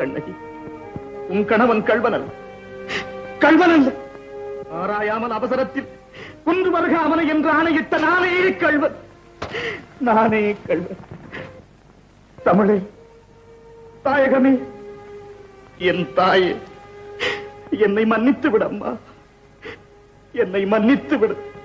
கண்ணகி, உன் கணவன் கள்வனல்ல, கள்வனல்ல. ஆராயாமல் அவசரத்தில் குன்று வருகாமனை என்று ஆணையிட்ட நானே கள்வன், நானே கள்வன். தமிழே, தாயகமே, என் தாயே, என்னை மன்னித்து விடம்மா, என்னை மன்னித்து விடு.